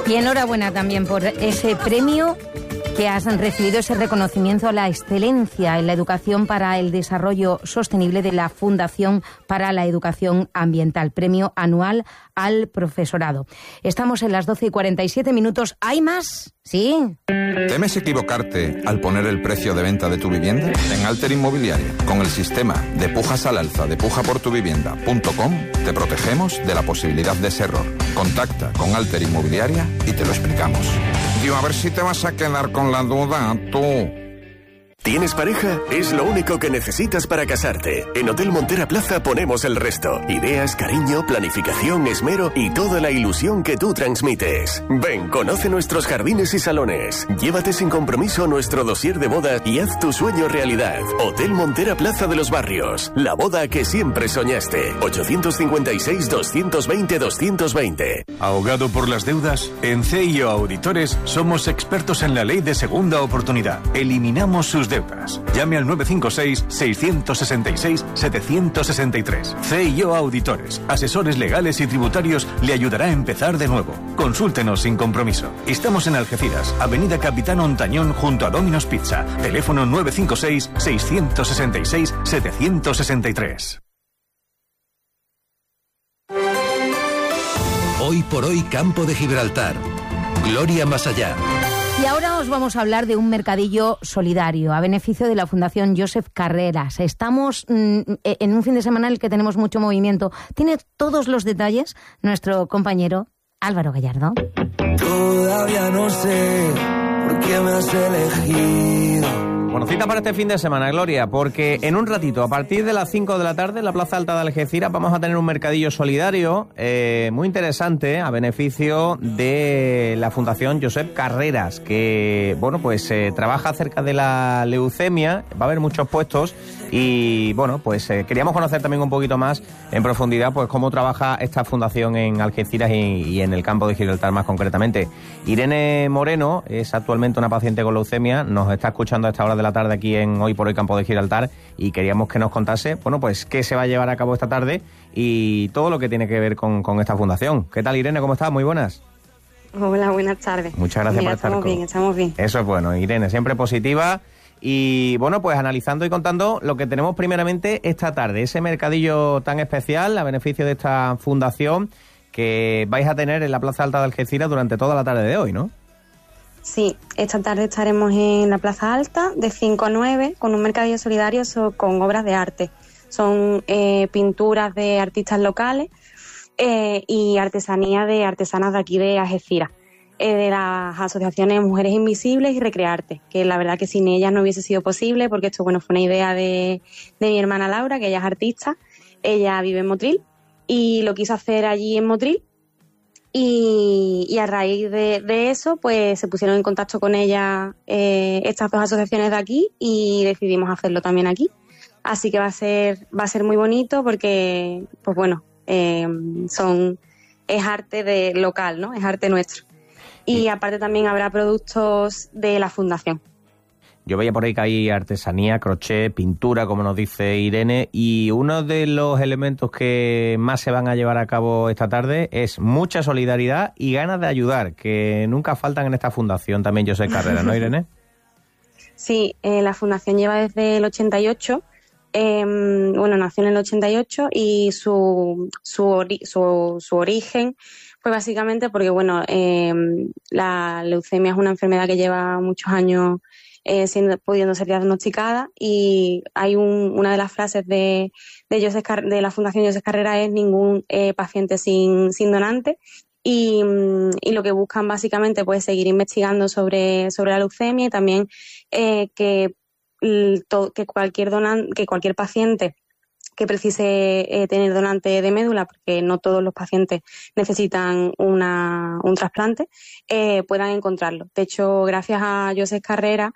Y enhorabuena también por ese premio que has recibido, ese reconocimiento a la excelencia en la educación para el desarrollo sostenible de la Fundación para la Educación Ambiental, premio anual al profesorado. Estamos en las 12:47. ¿Hay más? Sí. ¿Temes equivocarte al poner el precio de venta de tu vivienda? En Alter Inmobiliaria, con el sistema de pujas al alza de pujaportuvivienda.com, te protegemos de la posibilidad de ese error. Contacta con Alter Inmobiliaria y te lo explicamos. Tío, a ver si te vas a quedar con la duda, tú. ¿Tienes pareja? Es lo único que necesitas para casarte. En Hotel Montera Plaza ponemos el resto. Ideas, cariño, planificación, esmero y toda la ilusión que tú transmites. Ven, conoce nuestros jardines y salones. Llévate sin compromiso nuestro dossier de boda y haz tu sueño realidad. Hotel Montera Plaza de los Barrios. La boda que siempre soñaste. 856-220-220. ¿Ahogado por las deudas? En CIO Auditores somos expertos en la ley de segunda oportunidad. Eliminamos sus deudas. Llame al 956-666-763. CIO Auditores, asesores legales y tributarios, le ayudará a empezar de nuevo. Consúltenos sin compromiso. Estamos en Algeciras, Avenida Capitán Ontañón, junto a Domino's Pizza. Teléfono 956-666-763. Hoy por hoy, Campo de Gibraltar. Gloria más allá. Y ahora os vamos a hablar de un mercadillo solidario a beneficio de la Fundación Josep Carreras. Estamos en un fin de semana en el que tenemos mucho movimiento. Tiene todos los detalles nuestro compañero Álvaro Gallardo. Todavía no sé por qué me has elegido. Bueno, cita para este fin de semana, Gloria, porque en un ratito, a partir de las 5 de la tarde, en la Plaza Alta de Algeciras, vamos a tener un mercadillo solidario muy interesante a beneficio de la Fundación Josep Carreras, que, bueno, pues trabaja acerca de la leucemia, va a haber muchos puestos y, bueno, pues queríamos conocer también un poquito más en profundidad, pues cómo trabaja esta fundación en Algeciras y en el campo de Gibraltar más concretamente. Irene Moreno es actualmente una paciente con leucemia, nos está escuchando a esta hora de la tarde aquí en Hoy por Hoy Campo de Gibraltar y queríamos que nos contase, bueno, pues qué se va a llevar a cabo esta tarde y todo lo que tiene que ver con esta fundación. ¿Qué tal, Irene? ¿Cómo estás? Muy buenas. Hola, buenas tardes. Muchas gracias por estar con... Estamos bien. Eso es bueno, Irene, siempre positiva. Y bueno, pues analizando y contando lo que tenemos primeramente esta tarde, ese mercadillo tan especial a beneficio de esta fundación que vais a tener en la Plaza Alta de Algeciras durante toda la tarde de hoy, ¿no? Sí, esta tarde estaremos en la Plaza Alta de 5 a 9 con un mercadillo solidario con obras de arte. Son pinturas de artistas locales y artesanía de artesanas de aquí de Algeciras. De las asociaciones Mujeres Invisibles y Recrearte, que la verdad que sin ellas no hubiese sido posible, porque esto, bueno, fue una idea de mi hermana Laura, que ella es artista, ella vive en Motril y lo quiso hacer allí en Motril y a raíz de eso pues se pusieron en contacto con ella estas dos asociaciones de aquí y decidimos hacerlo también aquí, así que va a ser muy bonito porque pues bueno, es arte local, ¿no? Es arte nuestro. Y aparte también habrá productos de la Fundación. Yo veía por ahí que hay artesanía, crochet, pintura, como nos dice Irene, y uno de los elementos que más se van a llevar a cabo esta tarde es mucha solidaridad y ganas de ayudar, que nunca faltan en esta fundación también, Josep Carreras, ¿no, Irene? Sí, la fundación lleva desde el 88, nació en el 88 y su origen fue básicamente porque, bueno, la leucemia es una enfermedad que lleva muchos años pudiendo ser diagnosticada y hay una de las frases de la Fundación Josep Carreras es ningún paciente sin donante y lo que buscan básicamente pues seguir investigando sobre la leucemia y también que cualquier paciente que precise tener donante de médula, porque no todos los pacientes necesitan un trasplante, puedan encontrarlo. De hecho, gracias a Josep Carreras,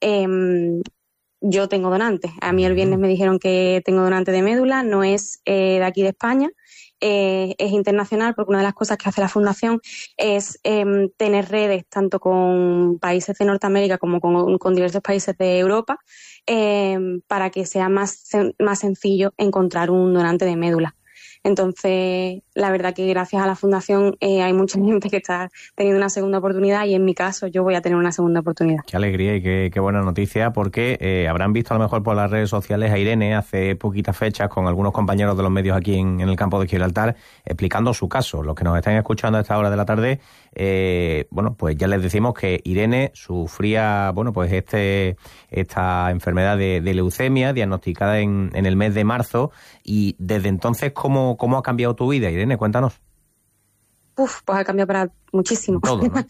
yo tengo donante. A mí el viernes me dijeron que tengo donante de médula, no es de aquí de España, es internacional, porque una de las cosas que hace la Fundación es tener redes tanto con países de Norteamérica como con diversos países de Europa, para que sea más sencillo encontrar un donante de médula. Entonces, la verdad que gracias a la Fundación hay mucha gente que está teniendo una segunda oportunidad y en mi caso yo voy a tener una segunda oportunidad. Qué alegría y qué buena noticia, porque habrán visto a lo mejor por las redes sociales a Irene hace poquitas fechas con algunos compañeros de los medios aquí en el campo de Gibraltar explicando su caso. Los que nos están escuchando a esta hora de la tarde, bueno, pues ya les decimos que Irene sufría, bueno, pues esta enfermedad de leucemia diagnosticada en el mes de marzo, y desde entonces, ¿cómo ha cambiado tu vida, Irene? Cuéntanos. Pues ha cambiado para muchísimo. Todo, ¿no?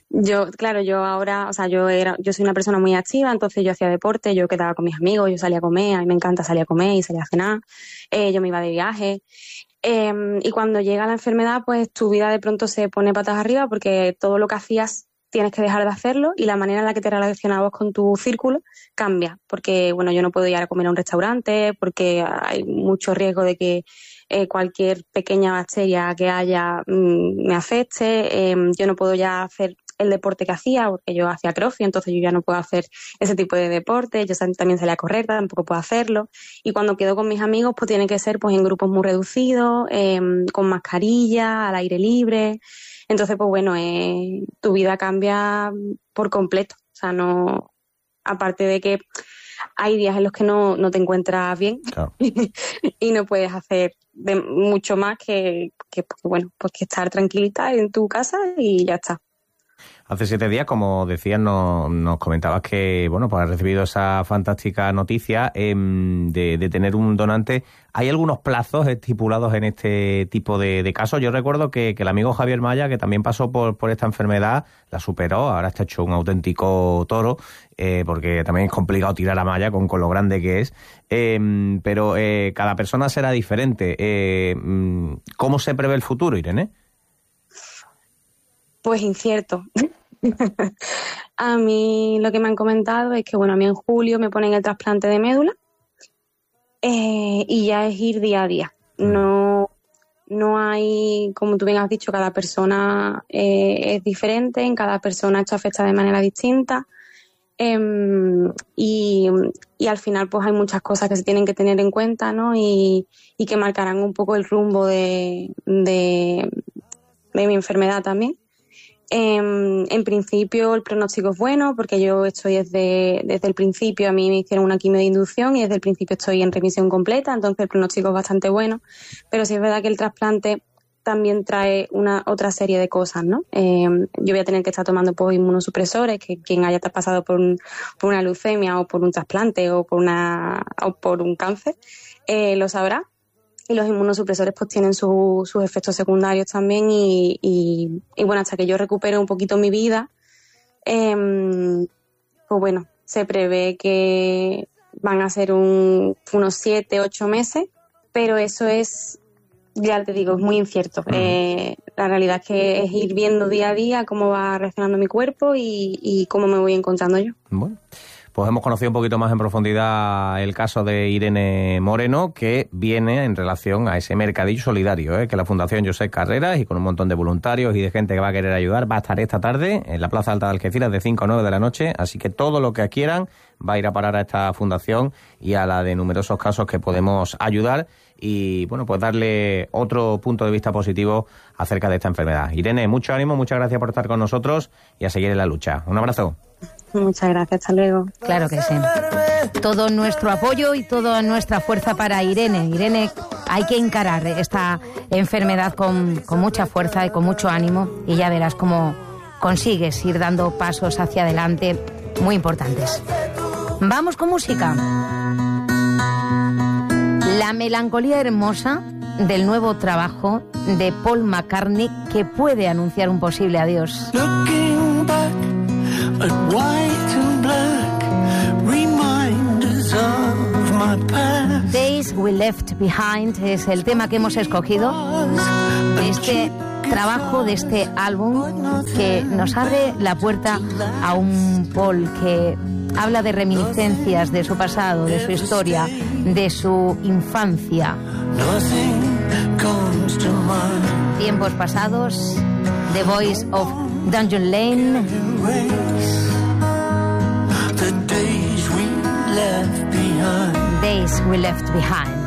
yo ahora, o sea, yo soy una persona muy activa, entonces yo hacía deporte, yo quedaba con mis amigos, yo salía a comer, a mí me encanta salir a comer y salir a cenar, yo me iba de viaje. Y cuando llega la enfermedad, pues tu vida de pronto se pone patas arriba porque todo lo que hacías tienes que dejar de hacerlo y la manera en la que te relacionabas con tu círculo cambia. Porque, bueno, yo no puedo ir a comer a un restaurante porque hay mucho riesgo de que cualquier pequeña bacteria que haya me afecte. Yo no puedo ya hacer el deporte que hacía porque yo hacía crossfit, entonces yo ya no puedo hacer ese tipo de deporte. Yo también salía a correr, tampoco puedo hacerlo. Y cuando quedo con mis amigos, pues tiene que ser pues en grupos muy reducidos, con mascarilla, al aire libre. Entonces, pues bueno, tu vida cambia por completo. O sea, no, aparte de que hay días en los que no te encuentras bien, claro. Y no puedes hacer mucho más que bueno, pues que estar tranquilita en tu casa y ya está. Hace 7 días, como decías, nos comentabas que, bueno, pues has recibido esa fantástica noticia de tener un donante. ¿Hay algunos plazos estipulados en este tipo de casos? Yo recuerdo que el amigo Javier Maya, que también pasó por esta enfermedad, la superó, ahora está hecho un auténtico toro, porque también es complicado tirar a malla con lo grande que es. Pero cada persona será diferente. ¿Cómo se prevé el futuro, Irene? Pues incierto. A mí lo que me han comentado es que, bueno, a mí en julio me ponen el trasplante de médula y ya es ir día a día. No hay, como tú bien has dicho, cada persona es diferente, en cada persona esto afecta de manera distinta y al final pues hay muchas cosas que se tienen que tener en cuenta, ¿no? Y que marcarán un poco el rumbo de mi enfermedad también. En principio el pronóstico es bueno porque yo estoy desde el principio, a mí me hicieron una quimio de inducción y desde el principio estoy en remisión completa, entonces el pronóstico es bastante bueno, pero sí es verdad que el trasplante también trae otra serie de cosas, ¿no? Yo voy a tener que estar tomando pues, inmunosupresores, que quien haya pasado por una leucemia o por un trasplante o por un cáncer lo sabrá. Y los inmunosupresores pues tienen sus efectos secundarios también y bueno, hasta que yo recupere un poquito mi vida, pues bueno, se prevé que van a ser unos 7-8 meses, pero eso es, ya te digo, es muy incierto. La realidad es que es ir viendo día a día cómo va reaccionando mi cuerpo y cómo me voy encontrando yo. Bueno. Pues hemos conocido un poquito más en profundidad el caso de Irene Moreno, que viene en relación a ese mercadillo solidario, que la Fundación Josep Carreras, y con un montón de voluntarios y de gente que va a querer ayudar, va a estar esta tarde en la Plaza Alta de Algeciras de 5 a 9 de la noche, así que todo lo que quieran va a ir a parar a esta fundación y a la de numerosos casos que podemos ayudar y, bueno, pues darle otro punto de vista positivo acerca de esta enfermedad. Irene, mucho ánimo, muchas gracias por estar con nosotros y a seguir en la lucha. Un abrazo. Muchas gracias, hasta luego. Claro que sí. Todo nuestro apoyo y toda nuestra fuerza para Irene. Irene, hay que encarar esta enfermedad con mucha fuerza y con mucho ánimo y ya verás cómo consigues ir dando pasos hacia adelante muy importantes. Vamos con música. La melancolía hermosa del nuevo trabajo de Paul McCartney, que puede anunciar un posible adiós. And white and black, reminders of my past. Days We Left Behind es el tema que hemos escogido de este trabajo, de este álbum, que nos abre la puerta a un Paul que habla de reminiscencias de su pasado, de su historia, de su infancia. Tiempos pasados, The Voice of Dungeon Lane. The days we left behind. Days We Left Behind.